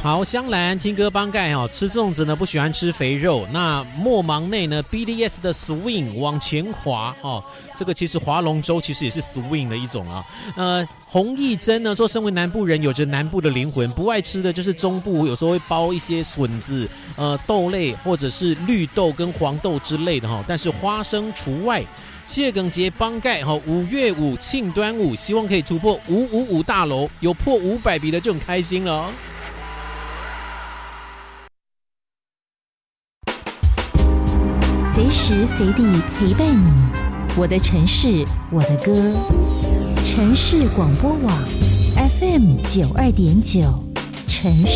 好，香兰青哥帮盖吃粽子呢不喜欢吃肥肉。那莫忙内呢 BDS 的 swing 往前滑这个其实划龙舟其实也是 swing 的一种啊。洪义珍呢说，身为南部人有着南部的灵魂，不爱吃的就是中部有时候会包一些笋子、豆类或者是绿豆跟黄豆之类的但是花生除外。谢耿杰帮盖5月5庆端午，希望可以突破555大楼，有破500笔的就很开心了随时随地陪伴你，我的城市，我的歌。城市广播网 FM92.9，城市